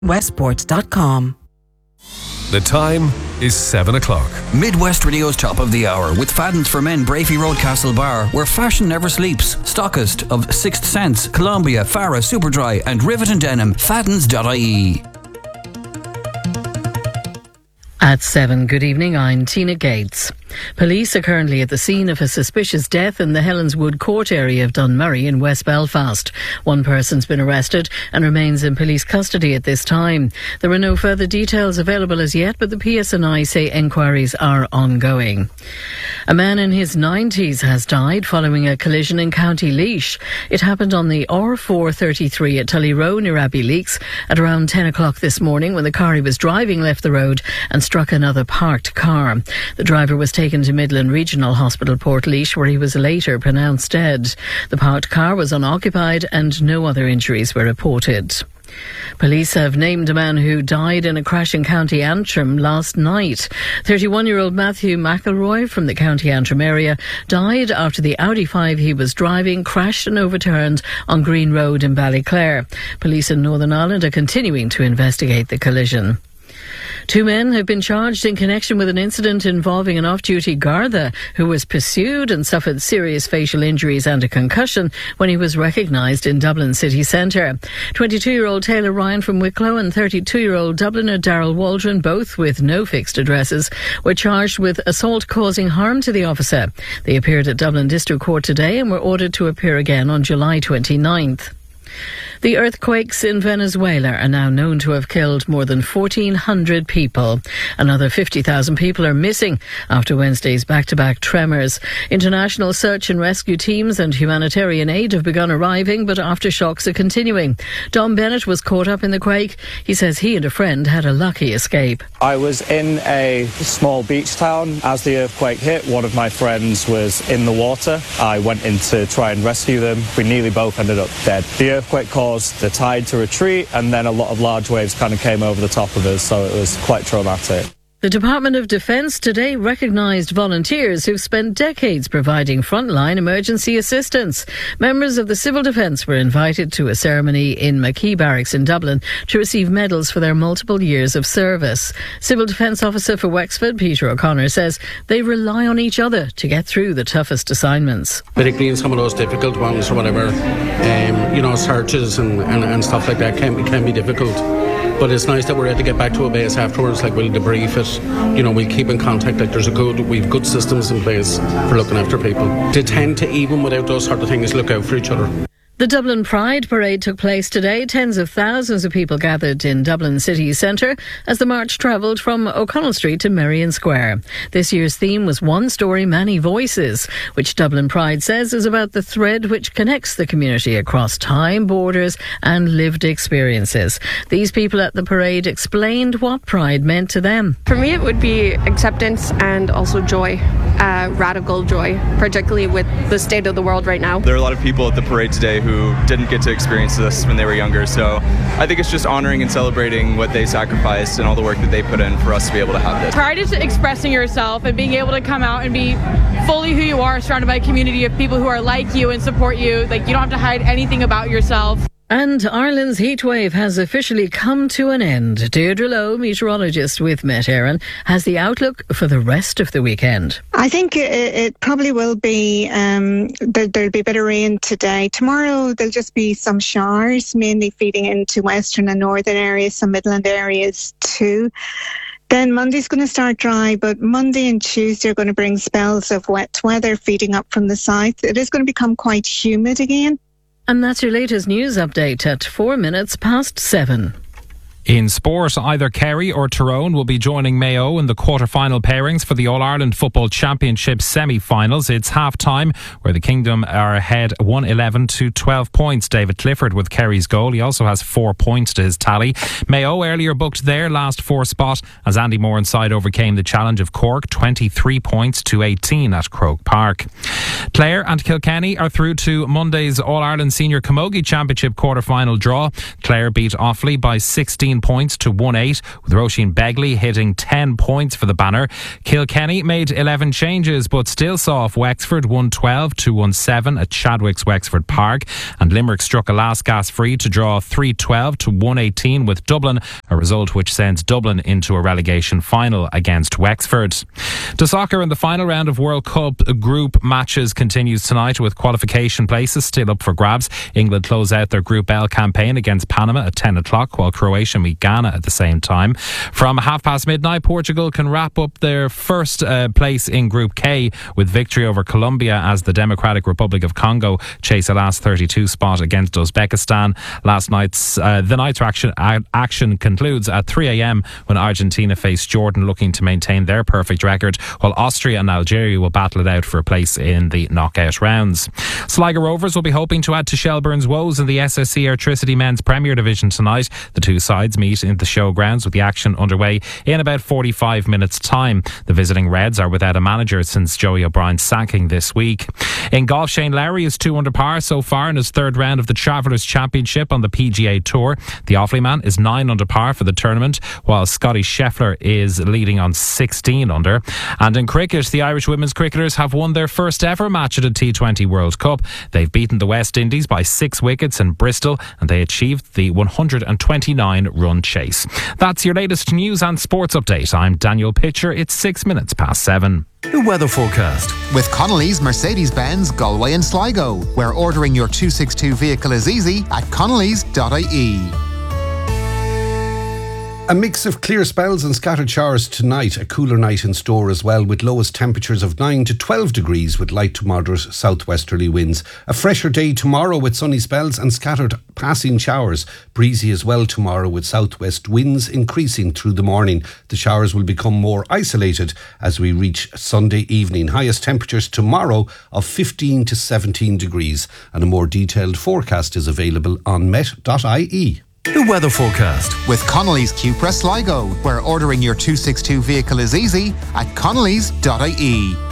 westports.com. The time is 7 o'clock. Midwest Radio's top of the hour with Fadden's for Men, Brafey Road, Castle Bar, where fashion never sleeps. Stockist of Sixth Sense, Columbia, Farah, Superdry and Rivet and Denim. Faddens.ie. At 7, good evening, I'm Tina Gates. Police are currently at the scene of a suspicious death in the Helenswood Court area of Dunmurry in West Belfast. One person's been arrested and remains in police custody at this time. There are no further details available as yet, but the PSNI say enquiries are ongoing. A man in his 90s has died following a collision in County Laois. It happened on the R433 at Tully Row near Abbey Leaks at around 10 o'clock this morning when the car he was driving left the road and struck another parked car. The driver was taken to Midland Regional Hospital, Portlaoise, where he was later pronounced dead. The parked car was unoccupied and no other injuries were reported. Police have named a man who died in a crash in County Antrim last night. 31-year-old Matthew McElroy from the County Antrim area died after the Audi 5 he was driving crashed and overturned on Green Road in Ballyclare. Police in Northern Ireland are continuing to investigate the collision. 2 men have been charged in connection with an incident involving an off-duty Garda who was pursued and suffered serious facial injuries and a concussion when he was recognised in Dublin city centre. 22-year-old Taylor Ryan from Wicklow and 32-year-old Dubliner Darrell Waldron, both with no fixed addresses, were charged with assault causing harm to the officer. They appeared at Dublin District Court today and were ordered to appear again on July 29th. The earthquakes in Venezuela are now known to have killed more than 1,400 people. Another 50,000 people are missing after Wednesday's back-to-back tremors. International search and rescue teams and humanitarian aid have begun arriving, but aftershocks are continuing. Don Bennett was caught up in the quake. He says he and a friend had a lucky escape. I was in a small beach town. As the earthquake hit, one of my friends was in the water. I went in to try and rescue them. We nearly both ended up dead. The earthquake caused the tide to retreat, and then a lot of large waves kind of came over the top of us, so it was quite traumatic. The Department of Defence today recognised volunteers who've spent decades providing frontline emergency assistance. Members of the Civil Defence were invited to a ceremony in McKee Barracks in Dublin to receive medals for their multiple years of service. Civil Defence Officer for Wexford, Peter O'Connor, says they rely on each other to get through the toughest assignments. Particularly in some of those difficult ones or whatever, searches and stuff like that can be difficult. But it's nice that we're able to get back to a base afterwards, like we'll debrief it, we'll keep in contact, like we've good systems in place for looking after people. They tend to, even without those sort of things, look out for each other. The Dublin Pride Parade took place today. Tens of thousands of people gathered in Dublin city centre as the march travelled from O'Connell Street to Merrion Square. This year's theme was One Story, Many Voices, which Dublin Pride says is about the thread which connects the community across time, borders and lived experiences. These people at the parade explained what Pride meant to them. For me, it would be acceptance and also joy, radical joy, particularly with the state of the world right now. There are a lot of people at the parade today who didn't get to experience this when they were younger, so I think it's just honoring and celebrating what they sacrificed and all the work that they put in for us to be able to have this. Pride is expressing yourself and being able to come out and be fully who you are, surrounded by a community of people who are like you and support you. Like, you don't have to hide anything about yourself. And Ireland's heatwave has officially come to an end. Deirdre Lowe, meteorologist with Met Éireann, has the outlook for the rest of the weekend. I think it probably will be, there'll be a bit of rain today. Tomorrow there'll just be some showers, mainly feeding into western and northern areas, some Midland areas too. Then Monday's going to start dry, but Monday and Tuesday are going to bring spells of wet weather feeding up from the south. It is going to become quite humid again. And that's your latest news update at 7:04. In sport, either Kerry or Tyrone will be joining Mayo in the quarter-final pairings for the All-Ireland Football Championship semi-finals. It's half-time, where the Kingdom are ahead 1-11 to 12 points. David Clifford with Kerry's goal. He also has 4 points to his tally. Mayo earlier booked their last 4 spot as Andy Moran side overcame the challenge of Cork, 23 points to 18 at Croke Park. Clare and Kilkenny are through to Monday's All-Ireland Senior Camogie Championship quarter-final draw. Clare beat Offaly by 16 points to 1-8, with Roisin Begley hitting 10 points for the banner. Kilkenny made 11 changes, but still saw off Wexford 112 to 1-7 at Chadwick's Wexford Park, and Limerick struck a last gasp free to draw 3-12 to 118 with Dublin, a result which sends Dublin into a relegation final against Wexford. To soccer, in the final round of World Cup group matches continues tonight, with qualification places still up for grabs. England close out their Group L campaign against Panama at 10 o'clock, while Croatia meet Ghana at the same time. From midnight, Portugal can wrap up their first place in Group K with victory over Colombia as the Democratic Republic of Congo chase a last 32 spot against Uzbekistan. The night's action concludes at 3 a.m. when Argentina face Jordan, looking to maintain their perfect record, while Austria and Algeria will battle it out for a place in the knockout rounds. Sligo Rovers will be hoping to add to Shelbourne's woes in the SSE Airtricity Men's Premier Division tonight. The two sides meet in the showgrounds, with the action underway in about 45 minutes' time. The visiting Reds are without a manager since Joey O'Brien's sacking this week. In golf, Shane Lowry is 2 under par so far in his third round of the Travellers Championship on the PGA Tour. The Offaly man is 9 under par for the tournament, while Scotty Scheffler is leading on 16 under. And in cricket, the Irish women's cricketers have won their first ever match at a T20 World Cup. They've beaten the West Indies by 6 wickets in Bristol, and they achieved the 129-run chase. That's your latest news and sports update. I'm Daniel Pitcher. It's 6 minutes past 7. The weather forecast with Connolly's Mercedes-Benz Galway and Sligo, where ordering your 262 vehicle is easy at connellys.ie. A mix of clear spells and scattered showers tonight. A cooler night in store as well, with lowest temperatures of 9 to 12 degrees with light to moderate southwesterly winds. A fresher day tomorrow with sunny spells and scattered passing showers. Breezy as well tomorrow, with southwest winds increasing through the morning. The showers will become more isolated as we reach Sunday evening. Highest temperatures tomorrow of 15 to 17 degrees. And a more detailed forecast is available on met.ie. The weather forecast with Connolly's Cupra Sligo, where ordering your 262 vehicle is easy at connellys.ie.